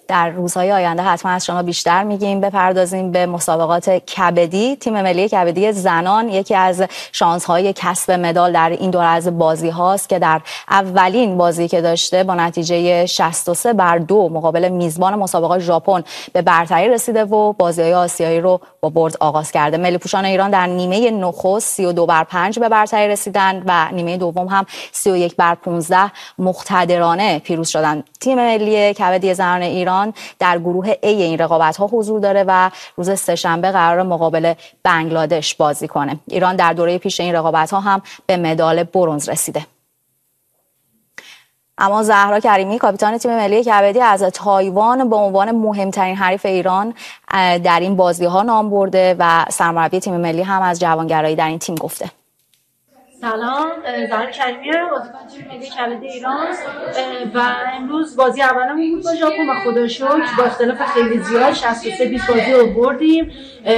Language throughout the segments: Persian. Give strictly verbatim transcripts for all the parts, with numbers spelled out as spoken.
در روزهای آینده حتما از شما بیشتر میگیم. بپردازیم به مسابقات کبدی. تیم ملی کبدی زنان یکی از شانس‌های کسب مدال در این دوره از بازی هاست که در اولین بازی که داشته با نتیجه شصت و سه بر دو مقابل میزبان مسابقات ژاپن به برتری رسیده و بازی‌های آسیایی رو با برد آغاز کرده. ملی پوشان ایران در نیمه نخست سی و دو بر پنج به برتری رسیدند و نیمه دوم هم سی و یک بر پانزده مقتدرانه پیروز شدند. تیم ملی کبدی زنان ایران در گروه A این رقابت‌ها حضور داره و روز سه‌شنبه قرار مقابل بنگلادش بازی کنه. ایران در دوره پیش این رقابت‌ها هم به مدال برنز رسیده. اما زهرا کریمی کاپیتان تیم ملی کبدی از تایوان به عنوان مهمترین حریف ایران در این بازی‌ها نام برده و سرمربی تیم ملی هم از جوانگرایی در این تیم گفته. سلام، زهرا کریمی بازیکن تیم ملی کبدی ایران و امروز بازی اولمون بود با ژاپن و خدا رو شکر با اختلاف خیلی زیاد شصت و سه بیست بازی رو بردیم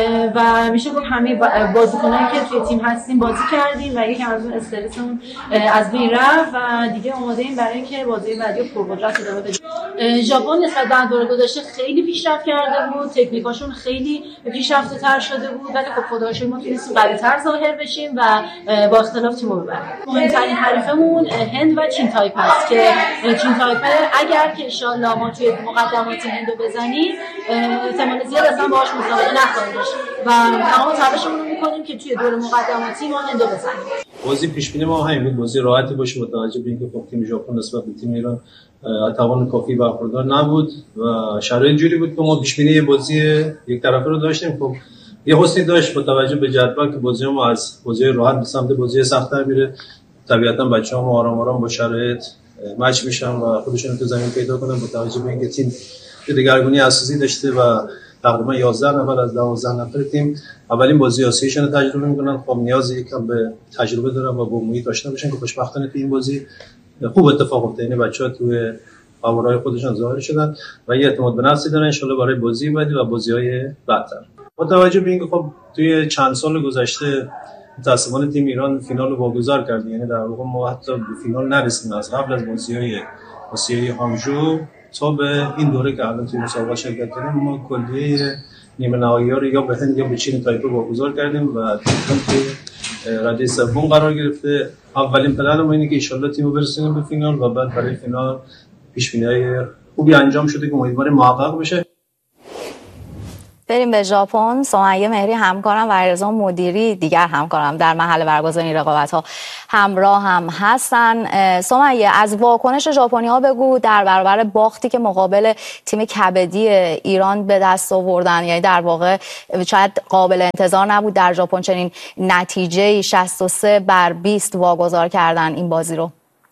و میشه گفت همه بازیکنایی که توی تیم هستیم بازی کردیم و یکم از اون استرسمون از بین رفت و دیگه آماده ایم برای اینکه بازی بعدی پرقدرت ادامه بدیم. ژاپن نسبت به دوره گذشته خیلی پیشرفت کرده بود، تکنیکاشون خیلی پیشرفته تر شده بود، ولی خب خدا رو شکر ما تونستیم قوی‌تر ظاهر بشیم و با اختلاف تیم رو ببریم. مهمترین حریفمون هند و چین تایپ هست که چین تایپ اگر که ان شاء الله ما توی مقدمات هند رو بزنیم احتمال زیاد اصلا باهاش مسابقه نخواهیم داشت و تمام تلاشمون رو می‌کنیم که توی دور مقدماتی ما هند رو بزنیم. بازی پیش بینی ما همین بازی راحتی باشه با توجه به اینکه تیم ژاپن نسبت به تیم ایران توان کافی برخوردار نبود و شرایط جوری بود که ما پیش بینی بازی یک طرفه رو داشتیم. خب یه حسنی داشت با توجه به جدول که بازی ما از بازی راحت به سمت بازی سخت‌تر میره. طبیعتاً بچه‌ها آرام آرام با شرایط مچ میشن و خودشون تو زمین پیدا کنن با توجه به اینکه تیم دگرگونی اساسی داشته و تقریبا یازده نفر از دوازده نفر تیم اولین بازی آسیاییشون رو تجربه میکنن. خب نیاز یکم به تجربه دارن و با محیط آشنا بشن که خوشبختانه تو این بازی خوب اتفاق افتاد. یعنی بچه‌ها توی فاورهای خودشون ظاهر شدن و یه اعتماد به نفسی دارن ان شاء الله برای بازی بعدی و بازی‌های بعدتر. با توجه به اینکه خب توی چند سال گذشته متأسفانه تیم ایران فینال رو واگذار کرد، یعنی در واقع ما حتی به فینال نرسیدیم از قبل از بازی‌های آسیایی هانگژو تا به این دوره که الان توی مسابقه شرکت کردیم ما کلیه نیمه نهایی‌ها رو یا به هند یا به چین تایپ واگذار کردیم و تیم توی رده سوم قرار گرفته. اولین پلن ما اینه که ان شاءالله تیمو برسونیم به فینال و بعد برای فینال پیش‌بینی‌های خوبی انجام شده که امیدواریم محقق بشه. بریم به ژاپن. سمیه مهری همکارم و علیرضا مدیری دیگر همکارم در محل برگزاری این رقابت‌ها همراه هم هستن. سمیه از واکنش ژاپنی‌ها بگو در برابر باختی که مقابل تیم کبدی ایران به دست آوردن. یعنی در واقع شاید قابل انتظار نبود در ژاپن چنین نتیجه‌ای شصت و سه بر بیست واگذار کردن این بازی رو.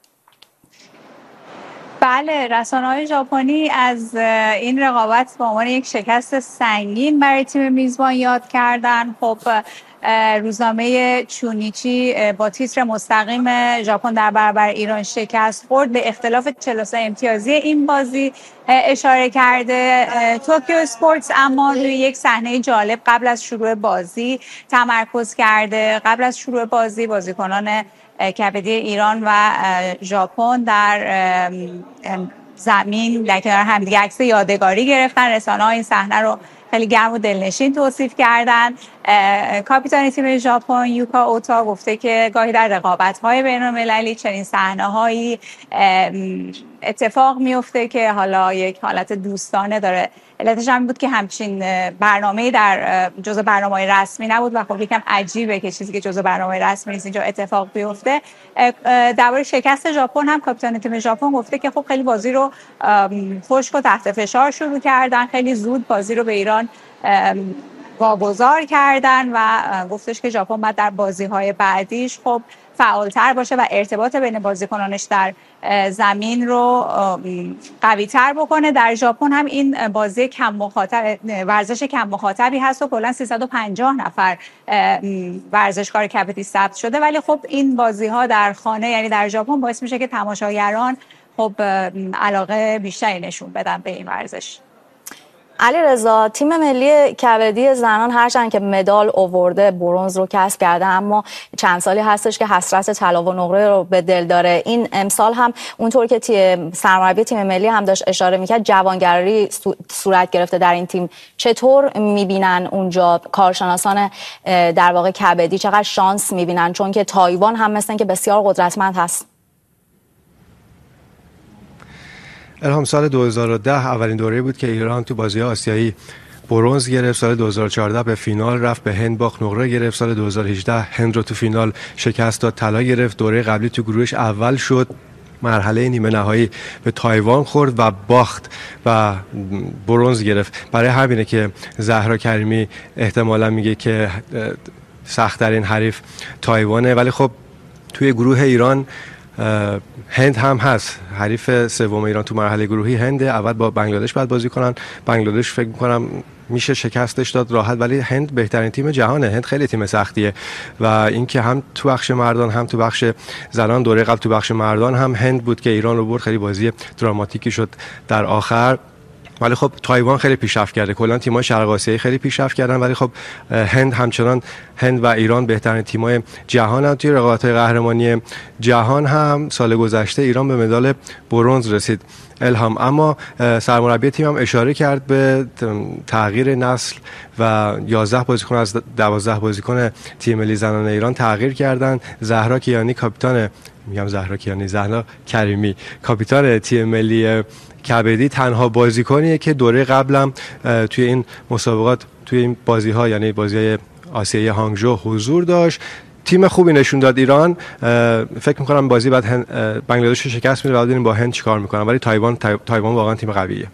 بله، رسانه‌های ژاپنی از این رقابت به عنوان یک شکست سنگین برای تیم میزبان یاد کردن. خب روزنامه چونیچی با تیتر مستقیم ژاپن در برابر ایران شکست خورد به اختلاف چهل و سه امتیازی این بازی اشاره کرده. توکیو اسپورتس اما روی یک صحنه جالب قبل از شروع بازی تمرکز کرده. قبل از شروع بازی بازیکنان کبدی ایران و ژاپن در زمین در کنار همدیگه عکس یادگاری گرفتن. رسانه‌ها این صحنه رو خیلی گرم و دلنشین توصیف کردن. کاپیتان تیم ژاپن یوکا اوتا گفته که گاهی در رقابت‌های بین‌المللی چنین صحنه‌هایی اتفاق میفته که حالا یک حالت دوستانه داره. علتش هم بود که همچین برنامه‌ای در جزء برنامه‌های رسمی نبود و خب یکم عجیبه که چیزی که جزء برنامه رسمی نیست اینجا اتفاق بیفته. درباره شکست ژاپن هم کاپیتان تیم ژاپن گفته که خب خیلی بازی رو خشک و تحت فشار شروع کردن، خیلی زود بازی رو به ایران واگذار کردن و گفتش که ژاپن بعد در بازی‌های بعدیش خب فعالتر باشه و ارتباط بین بازیکنانش در زمین رو قوی‌تر بکنه. در ژاپن هم این بازی کم مخاطب ورزش کم مخاطبی هست و کلا سیصد و پنجاه نفر ورزشکار کبدی ثبت شده، ولی خب این بازی‌ها در خانه یعنی در ژاپن باعث میشه که تماشاگران خب علاقه بیشتری نشون بدن به این ورزش. علیرضا، تیم ملی کبدی زنان هرچند که مدال آورده، برنز رو کسب کرده، اما چند سالی هستش که حسرت طلا و نقره رو به دل داره. این امسال هم اونطور که تیم سرمربی تیم ملی هم داشت اشاره میکرد، جوانگرایی صورت گرفته در این تیم. چطور میبینن اونجا کارشناسان در واقع کبدی، چقدر شانس میبینن؟ چون که تایوان هم مثل که بسیار قدرتمند هست. الهام، سال دو هزار و ده اولین دوره بود که ایران تو بازی آسیایی برنز گرفت. سال دو هزار و چهارده به فینال رفت، به هند باخت، نقره گرفت. سال دو هزار و هجده هند رو تو فینال شکست داد، طلا گرفت. دوره قبلی تو گروهش اول شد، مرحله نیمه نهایی به تایوان خورد و باخت و برنز گرفت. برای همینه که زهرا کریمی احتمالا میگه که سخت‌ترین حریف تایوانه. ولی خب توی گروه ایران هند هم هست. حریف سوم ایران تو مرحله گروهی هنده. اول با بنگلادش بعد بازی کنن. بنگلادش فکر می‌کنم میشه شکستش داد راحت، ولی هند بهترین تیم جهانه. هند خیلی تیم سختیه و اینکه هم تو بخش مردان هم تو بخش زنان، دوره قبل تو بخش مردان هم هند بود که ایران رو برد. خیلی بازی دراماتیکی شد در آخر. ولی خب تایوان خیلی پیشرفت کرده، کلا تیم‌های شرق آسیایی خیلی پیشرفت کردن، ولی خب هند همچنان، هند و ایران بهترین تیم‌های جهانن. توی رقابت‌های قهرمانی جهان هم سال گذشته ایران به مدال برنز رسید. الهام، اما سرمربی تیم هم اشاره کرد به تغییر نسل و یازده بازیکن از دوازده بازیکن تیم ملی زنان ایران تغییر کردن. زهرا کیانی کاپیتان، میگم زهرا کیانی، زهرا کریمی کاپیتان تیم ملی کبدی تنها بازیکنیه که دوره قبلم توی این مسابقات، توی این بازی‌ها، یعنی بازی‌های آسیایی هانگژو حضور داشت. تیم خوبی نشون داد ایران. فکر می‌کنم بازی بعد بنگلادش رو شکست میده، بعد ببینیم با هند چیکار می‌کنن. ولی تایوان تایوان واقعا تیم قویه.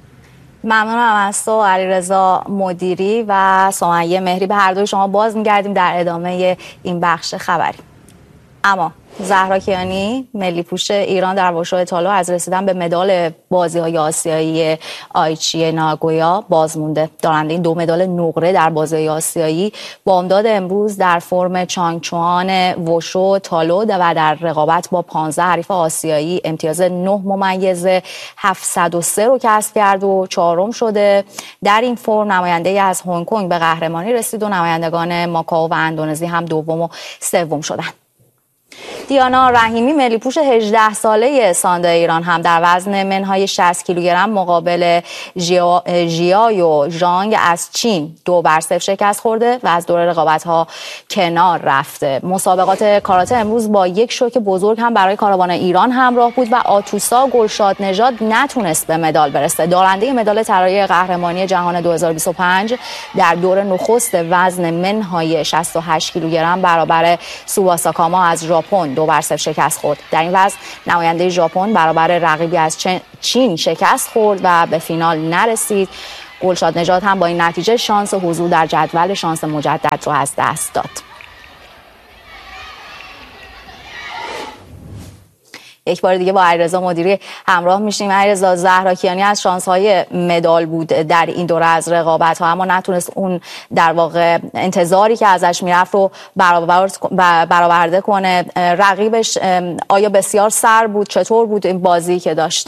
ممنونم از تو علیرضا مدیری و سمیه مهری. به هر دوی شما باز می‌گردیم در ادامه این بخش خبری. اما زهرا کیانی، ملی پوش ایران در وشو تالو، از رسیدن به مدال بازی‌های آسیایی آیچی ناگویا بازمونده. دارنده این دو مدال نقره در بازی‌های آسیایی بامداد امروز در فرم چانگچوان وشو تالو و در رقابت با پانزده حریف آسیایی امتیاز نه ممیز هفتصد و سه رو کسب کرد و چهارم شده. در این فرم نماینده از هنگ کنگ به قهرمانی رسید و نمایندگان ماکائو و اندونزی هم دوم و سوم شدند. دیانا رحیمی، ملی پوش هجده ساله ساندو ایران، هم در وزن منهای شصت کیلوگرم مقابل ژیا ژیایو ژانگ از چین دو بر صفر شکست خورده و از دور رقابت‌ها کنار رفته. مسابقات کاراته امروز با یک شوک بزرگ هم برای کاروان ایران همراه بود و آتوسا گلشاد نژاد نتونست به مدال برسه. دارنده مدال طلایی قهرمانی جهان دو هزار و بیست و پنج در دور نخست وزن منهای شصت و هشت کیلوگرم برابر سوباسا کاما از ژاپن دو بر صفر شکست خورد. در این وزن نماینده ژاپن برابر رقیبی از چین شکست خورد و به فینال نرسید. گلشاد نژاد هم با این نتیجه شانس حضور در جدول شانس مجدد رو از دست داد. یک بار دیگه با علیرضا مدیری همراه میشیم. علیرضا، زهرا کیانی از شانس‌های مدال بود در این دوره از رقابت‌ها، اما نتونست اون در واقع انتظاری که ازش میرفت رو برآورده کنه. رقیبش آیا بسیار سر بود؟ چطور بود این بازی که داشت؟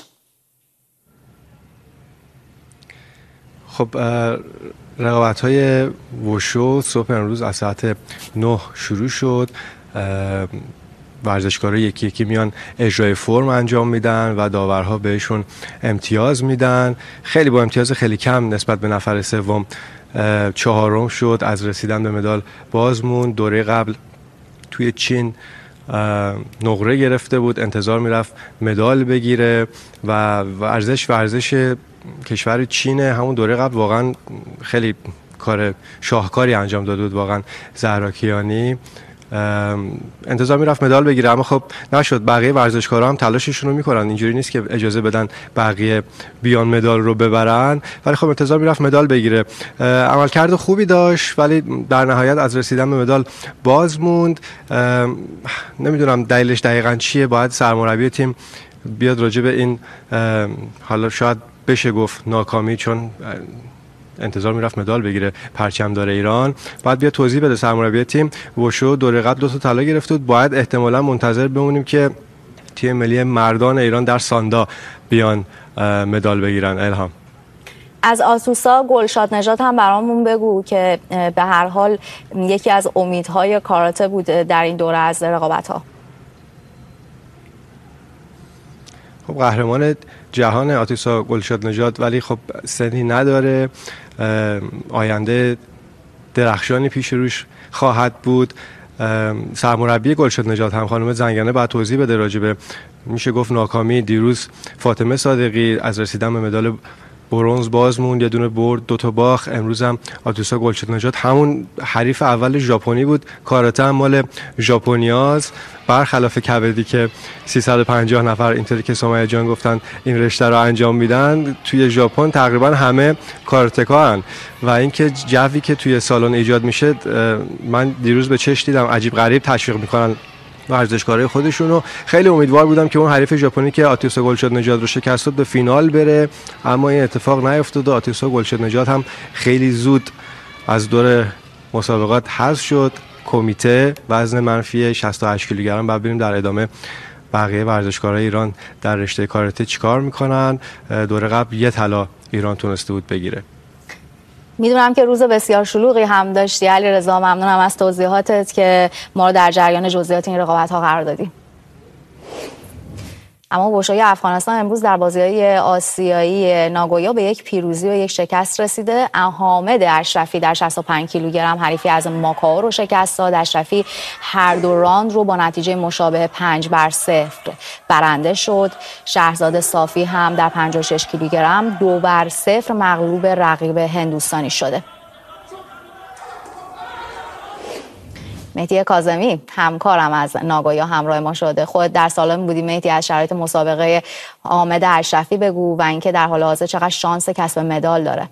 خب رقابت‌های وشو صبح امروز از ساعت نه شروع شد. ورزشکارا یکی یکی میان اجرای فرم انجام میدن و داورها بهشون امتیاز میدن. خیلی با امتیاز خیلی کم نسبت به نفر سوم چهارم شد، از رسیدن به مدال بازمون. دوره قبل توی چین نقره گرفته بود، انتظار میرفت مدال بگیره و ورزش ورزش کشور چینه. همون دوره قبل واقعا خیلی کار شاهکاری انجام داده بود واقعا زهرا کیانی. انتظار میرفت مدال بگیره اما خب نشد. بقیه ورزشکارا هم تلاششون رو میکنن، اینجوری نیست که اجازه بدن بقیه بیان مدال رو ببرن، ولی خب انتظار میرفت مدال بگیره. عملکرد خوبی داشت ولی در نهایت از رسیدن به مدال باز موند. نمیدونم دلیلش دقیقاً چیه، باید سرمربی تیم بیاد راجع به این، حالا شاید بشه گفت ناکامی، چون انتظار میرفت مدال بگیره پرچمدار ایران، بعد بیا توضیح بده سرمربی تیم. وشو دوره قبل دو تا طلا گرفته بود، باید احتمالاً منتظر بمونیم که تیم ملی مردان ایران در ساندا بیان مدال بگیرن. الهام از آتوسا گلشاد نژاد هم برامون بگو که به هر حال یکی از امیدهای کاراته بود در این دوره از رقابت‌ها. خب قهرمان جهان آتوسا گلشاد نژاد، ولی خب سنی نداره، آینده درخشانی پیش روش خواهد بود. سرمربی گلشاد نژاد هم خانم زنگنه بعد توضیح بده راجع به میشه گفت ناکامی دیروز فاطمه صادقی از رسیدن به مدال برنز باز موند، یه دونه برد، دو تا باخت. امروز هم آتوسا گلشاد نژاد همون حریف اول ژاپنی بود. کاراته هم مال ژاپنیاست، برخلاف کبدی که سیصد و پنجاه نفر اینطوری که سمیه جان گفتن این رشته رو انجام میدن، توی ژاپن تقریبا همه کاراتکارن. و اینکه جوی که توی سالن ایجاد میشه، من دیروز به چش دیدم عجیب غریب تشویق میکنن ورزشکارای خودشونو. خیلی امیدوار بودم که اون حریف ژاپنی که آتوسا گلشاد نژاد رو شکست داد به فینال بره، اما این اتفاق نیفتاد و آتوسا گلشاد نژاد هم خیلی زود از دور مسابقات حذف شد. کمیته وزن منفی شصت و هشت کیلوگرم. بعد ببینیم در ادامه بقیه ورزشکارای ایران در رشته کاراته چیکار میکنن. دوره قبل یه طلا ایران تونسته بود بگیره. میدونم که روز بسیار شلوغی هم داشتی علیرضا، ممنونم از توضیحاتت که ما رو در جریان جزئیات این رقابت ها قرار دادی. اما وشوی افغانستان امروز در بازی‌های آسیایی ناگویا به یک پیروزی و یک شکست رسیده. حامد اشرفی در شصت و پنج کیلوگرم حریفی از ماکائو رو شکست داد. اشرفی هر دو راند رو با نتیجه مشابه پنج بر صفر برنده شد. شهرزاد صافی هم در پنجاه و شش کیلوگرم دو بر صفر مغلوب رقیب هندوستانی شده. مهدی کاظمی همکارم از ناگویا همراه ما شده. خود در سالن بودی مهدی، از شرایط مسابقه حامد اشرفی بگو و اینکه در حال حاضر چقدر شانس کسب مدال داره.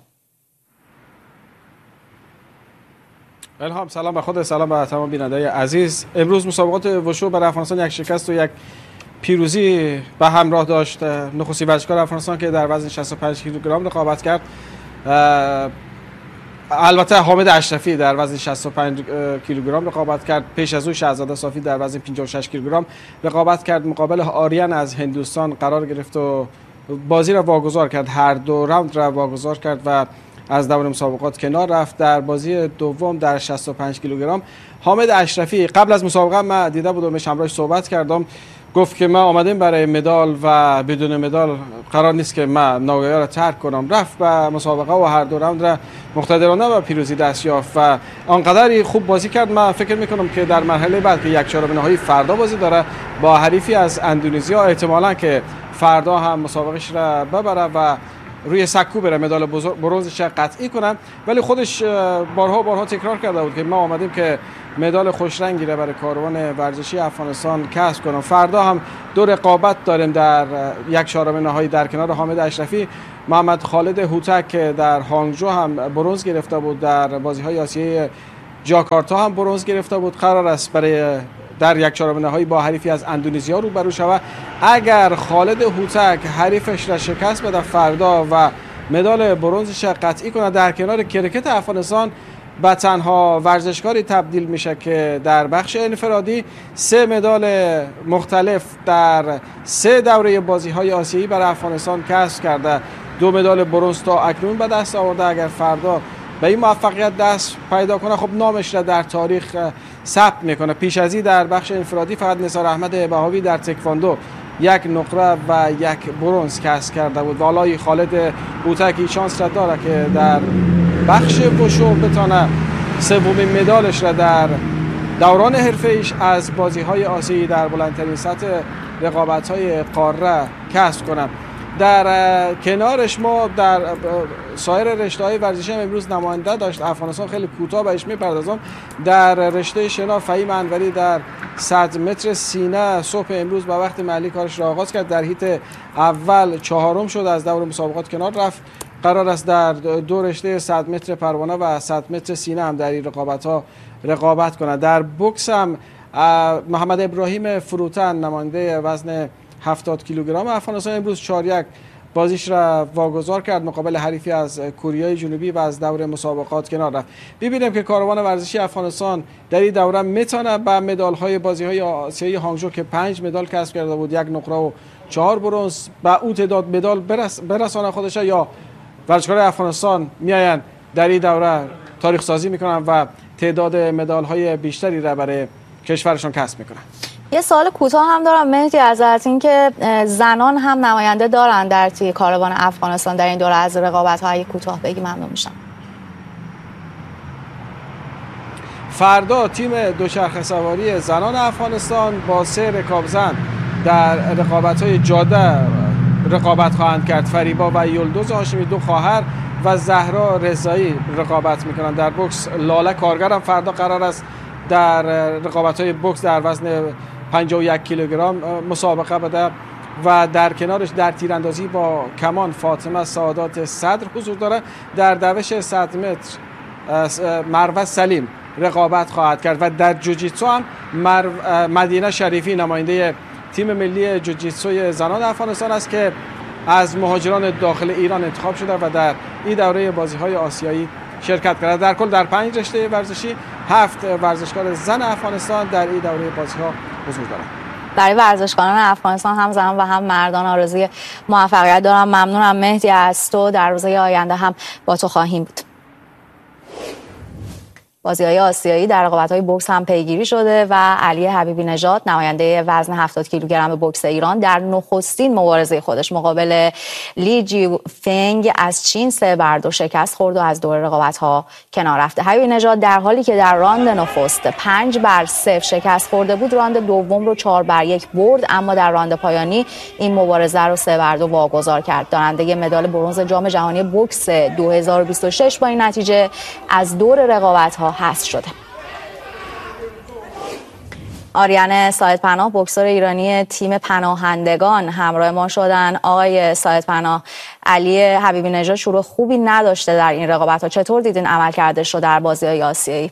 الهام سلام به خود، سلام به تمام بینندگان عزیز. امروز مسابقات وشو برای افغانستان یک شکست و یک پیروزی به همراه داشت. نخستین ورزشکار افغانستان که در وزن شصت و پنج کیلوگرم رقابت کرد، البته حامد اشرفی در وزن شصت و پنج کیلوگرم رقابت کرد. پیش از او شهزاده صافی در وزن پنجاه و شش کیلوگرم رقابت کرد. مقابل آریان از هندوستان قرار گرفت و بازی را واگذار کرد، هر دو راند را واگذار کرد و از دور مسابقات کنار رفت. در بازی دوم در شصت و پنج کیلوگرم حامد اشرفی قبل از مسابقه من دیده بودمش، همراهش صحبت کردم، گفت که ما آمدیم برای مدال و بدون مدال قرار نیست که من ناگویا را ترک کنم. رفت به مسابقه و هر دو راند را مقتدرانه به پیروزی دست یافت و آنقدر خوب بازی کرد. من فکر میکنم که در مرحله بعد که یک چهارم نهایی فردا بازی داره با حریفی از اندونزیا، احتمالاً که فردا هم مسابقهش را ببره و روی سکو بره مدال برنزش قطعی کنم. ولی خودش بارها بارها تکرار کرده بود که ما آمدیم که مدال خوش رنگی را برای کاروان ورزشی افغانستان کسب کنم. فردا هم دو رقابت داریم در یک چهارم نهایی در کنار حامد اشرفی. محمد خالد هوتک که در هانگجو هم برنز گرفته بود، در بازی‌های آسیایی جاکارتا هم برنز گرفته بود، قرار است برای در یک چهارم نهایی با حریفی از اندونزیا روبرو شود. اگر خالد هوتک حریفش را شکست بده فردا و مدال برنزش قطعی کنه، در کنار کرکت افغانستان به تنها ورزشکاری تبدیل میشه که در بخش انفرادی سه مدال مختلف در سه دوره بازی‌های آسیایی برای افغانستان کسب کرده. دو مدال برنز تا اکنون به دست آورده. اگر فردا به این موفقیت دست پیدا کنه، خب نامش را در تاریخ ثبت میکنه. پیش از این در بخش انفرادی فقط نثار احمد بهاوی در تکواندو یک نقره و یک برنز کسب کرده بود و حالا خالد هوتکی شانس را داره که در بخش وشو بتونه سومین مدالش را در دوران حرفه‌ایش از بازی‌های آسیایی در بلندترین سطح رقابت‌های قاره کسب کنه. در کنارش ما در سایر رشته‌های ورزشی هم امروز نماینده داشت افغانستان. خیلی کوتاه بهش میپردازم. در رشته شنا فهیم انوری در صد متر سینه صبح امروز به وقت محلی کارش را آغاز کرد. در هیت اول چهارم شد، از دور مسابقات کنار رفت. قرار است در دو رشته صد متر پروانه و صد متر سینه هم در این رقابت‌ها رقابت کند. در بوکس هم محمد ابراهیم فروتن نماینده وزن هفتاد کیلوگرم افغانستان امروز چهار یک بازیش را واگذار کرد مقابل حریفی از کره جنوبی و از دور مسابقات کنار رفت. ببینیم که کاروان ورزشی افغانستان در این دوره میتونه به مدال‌های بازی‌های آسیایی هانگجو که پنج مدال کسب کرده بود، یک نقره و چهار برنز، به او تعداد مدال برس برسانه خودش یا ورزشکاران افغانستان میآیند در این دوره تاریخ سازی میکنن و تعداد مدال های بیشتری را برای کشورشون کسب میکنن. یه سوال کوتاه هم دارم مهدی ازت، این که زنان هم نماینده دارن در توی کاروان افغانستان در این دوره از رقابت های کوتاه بگی ممنون میشم. فردا تیم دوچرخه سواری زنان افغانستان با سه رکابزن در رقابت های جاده رقابت خواهند کرد. فریبا و یلدوز هاشمی دو خواهر و زهرا رضایی رقابت میکنند. در بوکس لاله کارگر هم فردا قرار است در رقابت های بوکس در وزن پنجاه و یک کیلوگرم مسابقه بده و در کنارش در تیراندازی با کمان فاطمه سعادات صدر حضور داره. در دوش صد متر مروه سلیم رقابت خواهد کرد و در جوجیتسو هم مدینه شریفی نماینده تیم ملی جوجیتسوی زنان افغانستان است که از مهاجران داخل ایران انتخاب شده و در این دوره بازی‌های آسیایی شرکت کرده. در کل در پنج رشته ورزشی هفت ورزشکار زن افغانستان در این دوره بازی‌ها حضور دارند. برای ورزشکاران افغانستان هم زن و هم مردان آرزوی موفقیت دارم. ممنونم مهدی از تو. در روزهای آینده هم با تو خواهیم بود. بازی‌های آسیایی در رقابت‌های بوکس هم پیگیری شده و علی حبیبی نژاد نماینده وزن هفتاد کیلوگرم بوکس ایران در نخستین مبارزه خودش مقابل لی جی فنگ از چین سه بر دو شکست خورد و از دور رقابت‌ها کنار رفته. حبیبی نژاد در حالی که در راند نخست پنج بر صفر شکست خورده بود، راند دوم رو چهار بر یک برد، اما در راند پایانی این مبارزه رو سه بر دو واگذار کرد. دارنده مدال برنز جام جهانی بوکس دو هزار و بیست و شش با این نتیجه از دور رقابت‌ها حذف شده. آریان ساعدپناه بوکسور ایرانی تیم پناهندگان همراه ما شدن. آقای ساعدپناه، علی حبیبی نژاد شروع خوبی نداشته در این رقابت‌ها، چطور دیدین عملکردش رو در بازی‌های آسیایی؟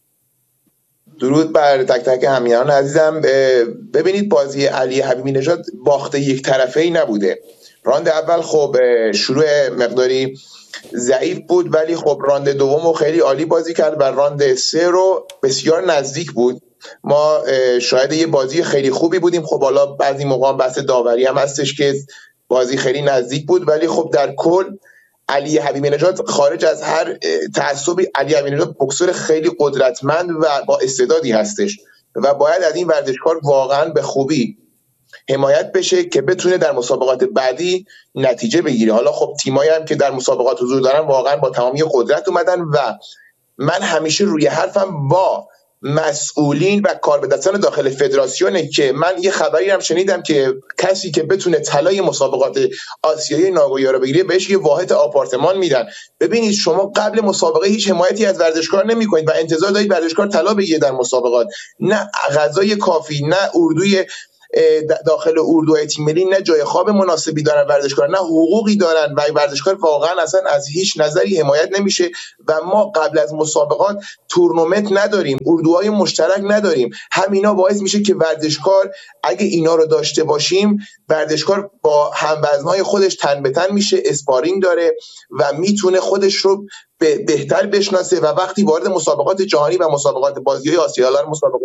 درود بر تک تک همیهنان عزیزم. ببینید بازی علی حبیبی نژاد باخت یک طرفه‌ای نبوده. راند اول خب شروع مقداری ضعیف بود، ولی خب راند دوم رو خیلی عالی بازی کرد و راند سه رو بسیار نزدیک بود. ما شاید یه بازی خیلی خوبی بودیم. خب حالا بعضی موقع بحث داوری هم هستش که بازی خیلی نزدیک بود، ولی خب در کل علی حبیبی نژاد خارج از هر تعصبی، علی حبیبی نژاد بوکسور خیلی قدرتمند و با استعدادی هستش و باید از این ورزشکار واقعا به خوبی حمایت بشه که بتونه در مسابقات بعدی نتیجه بگیره. حالا خب تیمایی هم که در مسابقات حضور دارن واقعا با تمامی قدرت اومدن و من همیشه روی حرفم با مسئولین و کاربدستان داخل فدراسیونه که من یه خبری هم شنیدم که کسی که بتونه طلای مسابقات آسیایی ناگویا رو بگیره بهش یه واحد آپارتمان میدن. ببینید شما قبل مسابقه هیچ حمایتی از ورزشکار نمی‌کنید و انتظار دارید ورزشکار طلا بگیره در مسابقات. نه غذای کافی، نه اردوی داخل اردوهای تیم ملی، نه جای خواب مناسبی دارن ورزشکار، نه حقوقی دارن و ورزشکار واقعا اصلا از هیچ نظری حمایت نمیشه و ما قبل از مسابقات تورنمنت نداریم، اردوهای مشترک نداریم. همینا باعث میشه که ورزشکار اگه اینا رو داشته باشیم، ورزشکار با هموزنهای خودش تن به تن میشه، اسپارینگ داره و میتونه خودش رو بهتر بشناسه و وقتی وارد مسابقات جهانی و مسابقات بازی‌های آسیایی مسابقات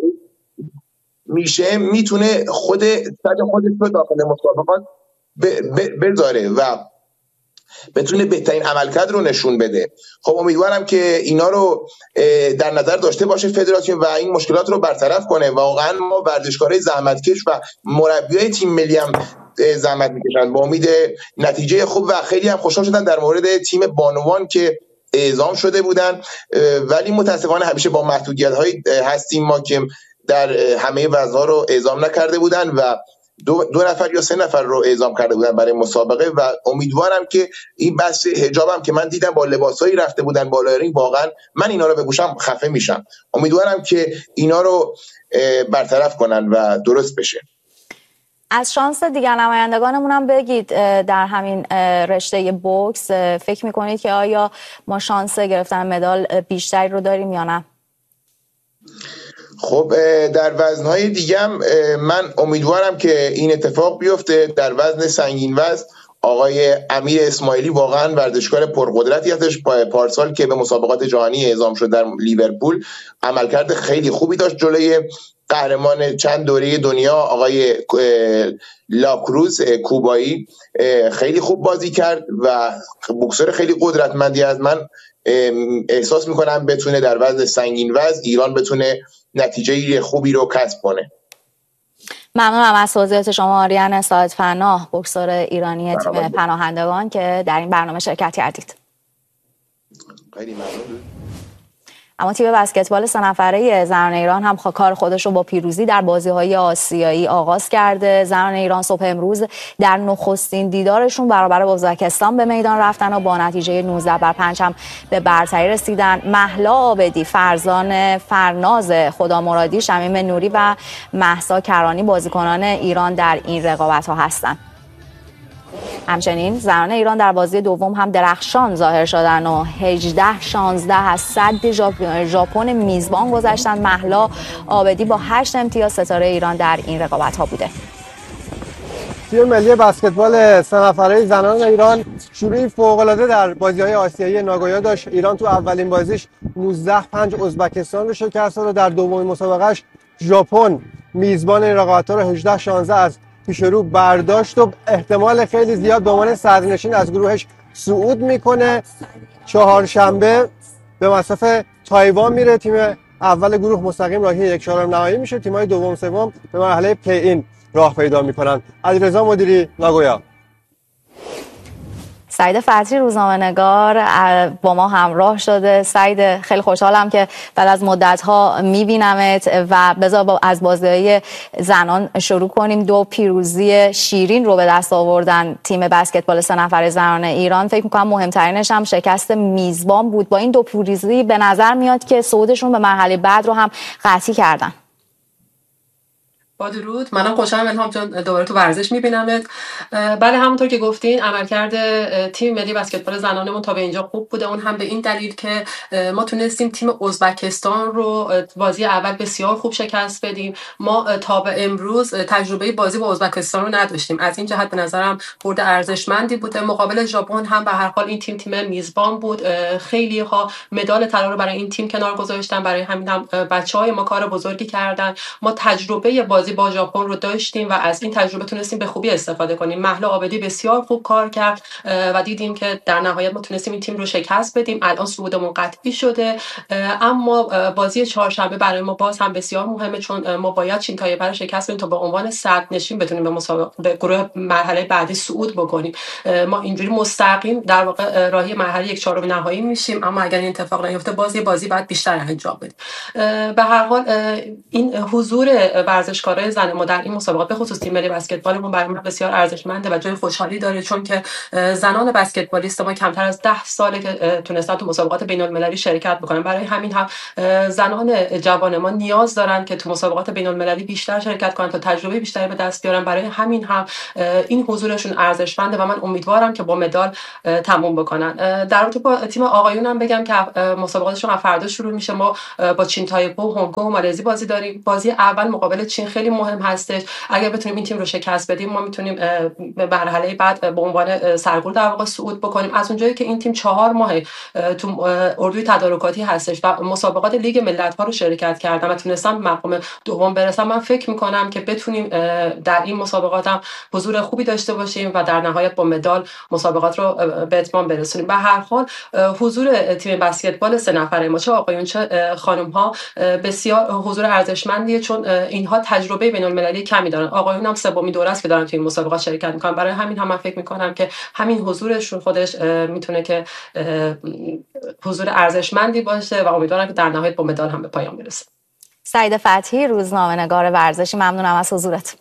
میشه میتونه خود صد خودش رو داخل مسابقات بذاره و بتونه بهترین عملکرد رو نشون بده. خب امیدوارم که اینا رو در نظر داشته باشه فدراسیون و این مشکلات رو برطرف کنه. واقعا ما ورزشکارای زحمتکش و مربیای تیم ملی هم زحمت میکشن با امید نتیجه خوب و خیلی هم خوشحال شدن در مورد تیم بانوان که اعزام شده بودن، ولی متاسفانه همیشه با محدودیت‌های هستیم ما که در همه وزن‌ها رو اعزام نکرده بودن و دو, دو نفر یا سه نفر رو اعزام کرده بودن برای مسابقه و امیدوارم که این بحث حجابم که من دیدم با لباسایی رفته بودن بالا رینگ، واقعا من اینا رو بگوشم خفه میشم. امیدوارم که اینا رو برطرف کنن و درست بشه. از شانس دیگر نمایندگانمون هم بگید در همین رشته بوکس، فکر میکنید که آیا ما شانس گرفتن مدال بیشتری رو داریم یا نه؟ خب در وزنهای دیگه هم من امیدوارم که این اتفاق بیفته. در وزن سنگین وزن آقای امیر اسماعیلی واقعا ورزشکار پرقدرتی هستش. پارسال که به مسابقات جهانی اعزام شد در لیورپول عملکرد خیلی خوبی داشت جلوی قهرمان چند دوره دنیا آقای لاکروز کوبایی خیلی خوب بازی کرد و بوکسور خیلی قدرتمندی از من احساس میکنم بتونه در وزن سنگین وزن ایران بتونه نتیجه خوبی رو کسب کنه. ممنونم از توضیحات شما آریان ساعدپناه، بوکسور ایرانی تیم پناهندگان که در این برنامه شرکت کردید. خیلی ممنون. اما تیم بسکتبال سه نفره زنان ایران هم کار خودش رو با پیروزی در بازی‌های آسیایی آغاز کرده. زنان ایران صبح امروز در نخستین دیدارشون برابر با ازبکستان به میدان رفتن و با نتیجه نوزده بر پنج هم به برتری رسیدن. مهلا عابدی، فرزان فرناز خدامرادی، شمیم نوری و مهسا کرانی بازیکنان ایران در این رقابت‌ها هستند. همچنین زنان ایران در بازی دوم هم درخشان ظاهر شدن و هجده شانزده از صد ژاپن میزبان گذاشتن. مهلا عابدی با هشت امتیاز ستاره ایران در این رقابت ها بوده. تیم ملی بسکتبال سه نفره زنان ایران شروعی فوق‌العاده در بازی‌های آسیایی ناگویا داشت. ایران تو اولین بازیش نوزده پنج ازبکستان رو شکست داد و در دومین مسابقهش ژاپن میزبان این رقابت‌ها رو هجده شانزده از پیش رو برداشت و احتمال خیلی زیاد به عنوان صدرنشین از گروهش صعود میکنه. چهارشنبه به مصاف تایوان میره. تیم اول گروه مستقیم راهی یک چهارم نهایی میشه. تیم‌های دوم سوم به مرحله پلی این راه پیدا میکنن. علیرضا مدیری، ناگویا. سعید فتحی روزنامه‌نگار با ما همراه شده. سعید، خیلی خوشحالم که بعد از مدت‌ها می‌بینمت و بذار از بازی‌های زنان شروع کنیم. دو پیروزی شیرین رو به دست آوردن تیم بسکتبال سه نفره زنان ایران. فکر می‌کنم مهمترینش هم شکست میزبان بود. با این دو پیروزی به نظر میاد که صعودشون به مرحله بعد رو هم قطعی کردن. با درود، منم خوشحالم الهام جان دوباره تو ورزش میبینمت. بله، همونطور که گفتین عملکرد تیم ملی بسکتبال زنانمون تا به اینجا خوب بوده. اون هم به این دلیل که ما تونستیم تیم ازبکستان رو بازی اول بسیار خوب شکست بدیم. ما تا به امروز تجربه بازی با ازبکستان رو نداشتیم. از این جهت به نظرم برد ارزشمندی بوده. مقابل ژاپن هم به هر حال این تیم تیم میزبان بود. خیلی ها مدال طلا رو برای این تیم کنار گذاشتن. برای همین هم بچهای ما کار بزرگی کردن. ما تجربه بازی با ژاپن رو داشتیم و از این تجربه تونستیم به خوبی استفاده کنیم. مهلا عابدی بسیار خوب کار کرد و دیدیم که در نهایت ما تونستیم این تیم رو شکست بدیم. الان صعودمون قطعی شده، اما بازی چهارشنبه برای ما باز هم بسیار مهمه، چون ما باید چین تایپه رو شکست بدیم تا به عنوان صدرنشین بتونیم به مسابقه به گروه مرحله بعدی صعود بکنیم. ما اینجوری مستقیم در واقع راهی مرحله یک چهارم نهایی میشیم، اما اگر این اتفاق نیفته بازی بازی بعد بیشتر انجام بدیم. به هر حال این حضور ورزشکارای زن ما در این مسابقات به خصوص تیم ملی بسکتبالمون برای ما بسیار ارزشمنده و جای خوشحالی داره، چون که زنان بسکتبالیست ما کمتر از ده ساله که تونستن تو مسابقات بین‌المللی شرکت بکنن. برای همین هم زنان جوان ما نیاز دارن که تو مسابقات بین‌المللی بیشتر شرکت کنن تا تجربه بیشتری به دست بیارن. برای همین هم این حضورشون ارزشمنده و من امیدوارم که با مدال تموم بکنن. در رابطه با تیم آقایون هم بگم که مسابقاتشون فردا شروع میشه. ما با چین تایپه، هنگ کنگ و مالزی بازی داریم. بازی اول مقابل چین خیلی مهم هستش. اگر بتونیم این تیم رو شکست بدیم، ما میتونیم به مرحله بعد به عنوان سرگرد در واقع صعود بکنیم. از اونجایی که این تیم چهار ماه تو اردوی تدارکاتی هستش و مسابقات لیگ ملت‌ها رو شرکت کردن و تونستم مقام دوم برسم، من فکر میکنم که بتونیم در این مسابقات هم حضور خوبی داشته باشیم و در نهایت با مدال مسابقات رو به اتمام برسونیم. به هر حال حضور تیم بسکتبال سه نفره ما، چه آقایون چه خانم‌ها، بسیار حضور ارزشمندیه، چون اینها تجربه بین‌المللی کمی دارن. آقایون هم سومین دوره است که دارن توی این مسابقات شرکت میکنن. برای همین هم من فکر میکنم که همین حضورشون خودش میتونه که حضور ارزشمندی باشه و امیدوارم که در نهایت با مدال هم به پایان برسه. سعید فتحی، روزنامه‌نگار ورزشی، ممنونم از حضورت.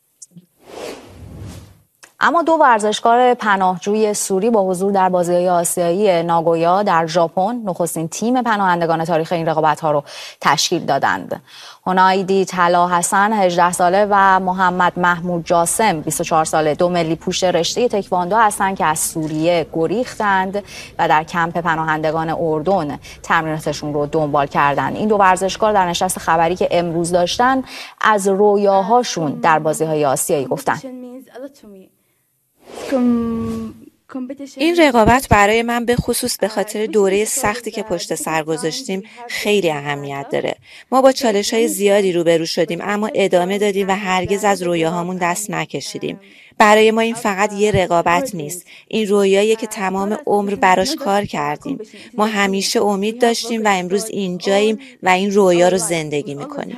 اما دو ورزشکار پناهجوی سوری با حضور در بازی‌های آسیایی ناگویا در ژاپن نخستین تیم پناهندگان تاریخ این رقابت‌ها رو تشکیل دادند. هونایدی طلا حسن هجده ساله و محمد محمود جاسم بیست و چهار ساله دو ملی پوش رشته تکواندو هستند که از سوریه گریختند و در کمپ پناهندگان اردن تمریناتشون رو دنبال کردند. این دو ورزشکار در نشست خبری که امروز داشتن از رویاهاشون در بازی‌های آسیایی گفتند. این رقابت برای من به خصوص به خاطر دوره سختی که پشت سر گذاشتیم خیلی اهمیت داره. ما با چالش‌های زیادی روبرو شدیم اما ادامه دادیم و هرگز از رویاهامون دست نکشیدیم. برای ما این فقط یه رقابت نیست. این رویاییه که تمام عمر براش کار کردیم. ما همیشه امید داشتیم و امروز اینجاییم و این رویا رو زندگی می‌کنیم.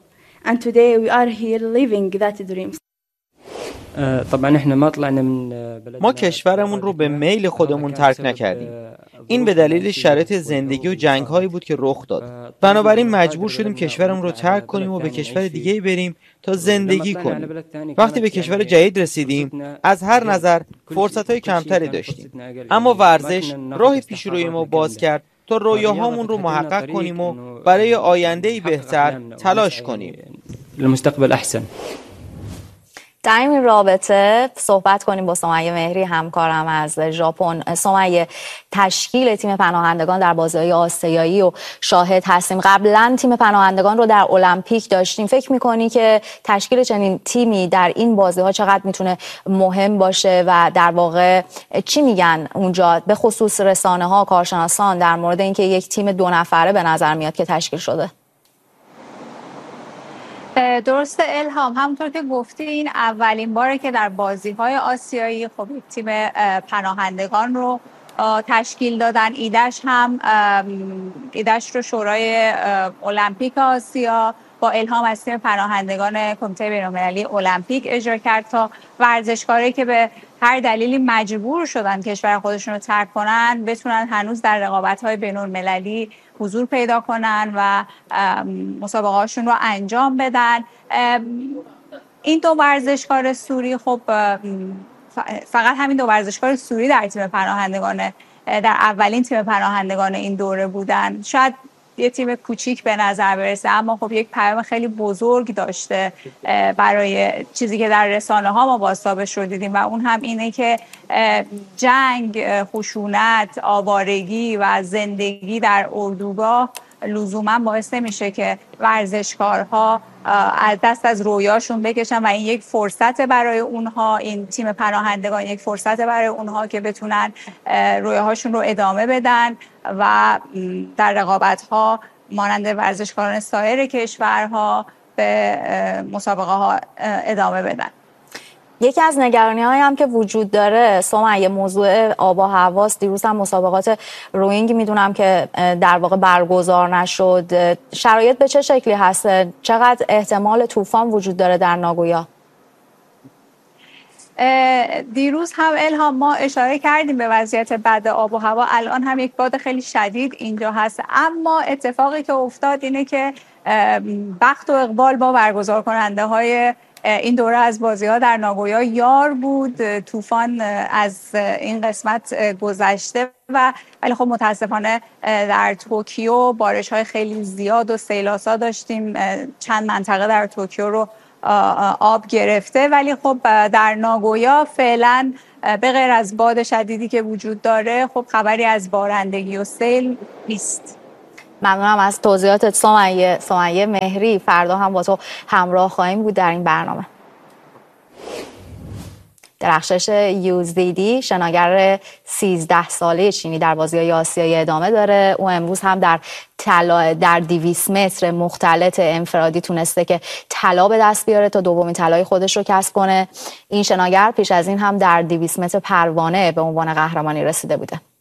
ما کشورمون رو به میل خودمون ترک نکردیم. این به دلیل شرایط زندگی و جنگ‌هایی بود که رخ داد. بنابراین مجبور شدیم کشورمون رو ترک کنیم و به کشور دیگه بریم تا زندگی کنیم. وقتی به کشور جدید رسیدیم، از هر نظر فرصت‌های کمتری داشتیم. اما ورزش راهی پیش روی ما باز کرد تا رویاهامون رو محقق کنیم و برای آینده‌ای بهتر تلاش کنیم. للمستقبل احسن. در این رابطه صحبت کنیم با سمیه مهری، همکارم از ژاپن. سمیه، تشکیل تیم پناهندگان در بازی‌های آسیایی و شاهد هستیم. قبلا تیم پناهندگان رو در المپیک داشتیم. فکر می‌کنی که تشکیل چنین تیمی در این بازی‌ها چقدر میتونه مهم باشه و در واقع چی میگن اونجا به خصوص رسانه‌ها، کارشناسان در مورد اینکه یک تیم دو نفره به نظر میاد که تشکیل شده؟ درسته الهام، همونطور که گفتی این اولین باره که در بازی‌های آسیایی خب یک تیم پناهندگان رو تشکیل دادن. ایدهش هم ایدهش رو شورای المپیک آسیا با الهام از تیم پناهندگان کمیته بین‌المللی المپیک اجرا کرد تا ورزشکارایی که به هر دلیلی مجبور شدن کشور خودشون رو ترک کنن بتونن هنوز در رقابت‌های بین‌المللی حضور پیدا کنن و مسابقه هاشون رو انجام بدن. این دو ورزشکار سوری خب فقط همین دو ورزشکار سوری در تیم پناهندگان در اولین تیم پناهندگان این دوره بودن. شاید یه تیم کوچیک به نظر برسه اما خب یک پیام خیلی بزرگ داشته برای چیزی که در رسانه ها ما بازتابش رو دیدیم و اون هم اینه که جنگ، خشونت، آوارگی و زندگی در اردوگاه لزوما باعث نمیشه که ورزشکارها از دست از رویاشون بکشن و این یک فرصت برای اونها، این تیم پناهندگان یک فرصت برای اونها که بتونن رویاهاشون رو ادامه بدن و در رقابت‌ها مانند ورزشکاران سایر کشورها به مسابقه ها ادامه بدن. یکی از نگرانی‌هایی هم که وجود داره سمیه موضوع آب و هواست. دیروز هم مسابقات روینگ میدونم که در واقع برگزار نشد. شرایط به چه شکلی هست؟ چقدر احتمال طوفان وجود داره در ناگویا؟ دیروز هم الهام ما اشاره کردیم به وضعیت بد آب و هوا. الان هم یک باد خیلی شدید اینجا هست، اما اتفاقی که افتاد اینه که بخت و اقبال با برگزار کننده های این دوره از بازی ها در ناگویا یار بود. طوفان از این قسمت گذشته و ولی خب متاسفانه در توکیو بارش های خیلی زیاد و سیلاسا داشتیم. چند منطقه در توکیو رو آب گرفته، ولی خب در ناگویا فعلا به غیر از باد شدیدی که وجود داره خب خبری از بارندگی و سیل نیست. ممنونم از توضیحاتت سمیه. سمیه مهری، فردا هم با تو همراه خواهیم بود در این برنامه. درخشش یوزدیدی شناگر سیزده ساله چینی در بازی‌های آسیایی ادامه داره. او امروز هم در طلا در دویست متر مختلط انفرادی تونسته که طلا به دست بیاره تا دومین طلای خودش رو کسب کنه. این شناگر پیش از این هم در دویست متر پروانه به عنوان قهرمانی رسیده بوده.